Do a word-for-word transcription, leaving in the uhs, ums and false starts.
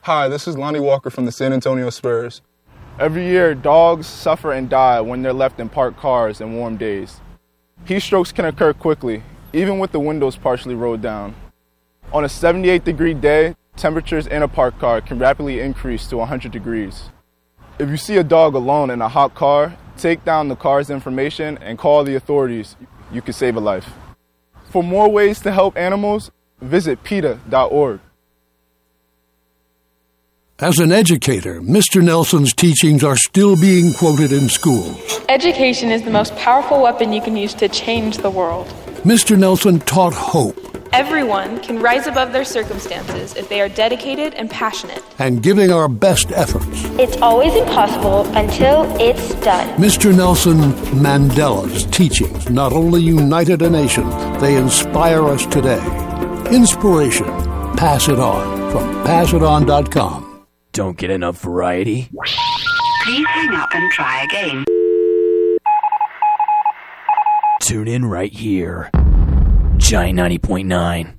Hi, this is Lonnie Walker from the San Antonio Spurs. Every year, dogs suffer and die when they're left in parked cars in warm days. Heat strokes can occur quickly, even with the windows partially rolled down. On a seventy-eight degree day, temperatures in a parked car can rapidly increase to one hundred degrees. If you see a dog alone in a hot car, take down the car's information and call the authorities. You can save a life. For more ways to help animals, visit PETA dot org. As an educator, Mister Nelson's teachings are still being quoted in schools. Education is the most powerful weapon you can use to change the world. Mister Nelson taught hope. Everyone can rise above their circumstances if they are dedicated and passionate. And giving our best efforts. It's always impossible until it's done. Mister Nelson Mandela's teachings not only united a nation, they inspire us today. Inspiration. Pass it on from pass it on dot com. Don't get enough variety? Please hang up and try again. Tune in right here. Giant ninety point nine.